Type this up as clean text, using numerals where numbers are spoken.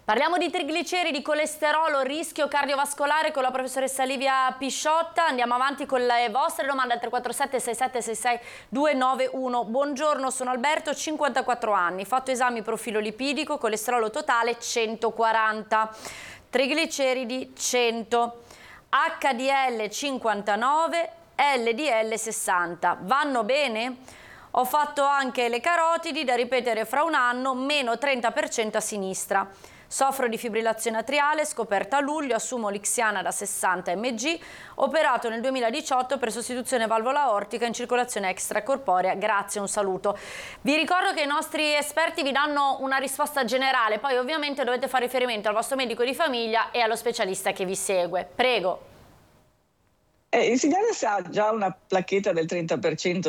Parliamo di trigliceridi, colesterolo, rischio cardiovascolare con la professoressa Livia Pisciotta. Andiamo avanti con le vostre domande al 347 6766 291. Buongiorno, sono Alberto, 54 anni, fatto esami profilo lipidico, colesterolo totale 140, trigliceridi 100, HDL 59, LDL 60. Vanno bene? Ho fatto anche le carotidi da ripetere fra un anno, meno 30% a sinistra. Soffro di fibrillazione atriale, scoperta a luglio, assumo Lixiana da 60 mg, operato nel 2018 per sostituzione valvola aortica in circolazione extracorporea. Grazie, un saluto. Vi ricordo che i nostri esperti vi danno una risposta generale, poi ovviamente dovete fare riferimento al vostro medico di famiglia e allo specialista che vi segue. Prego. Il signore sa già una placchetta del 30%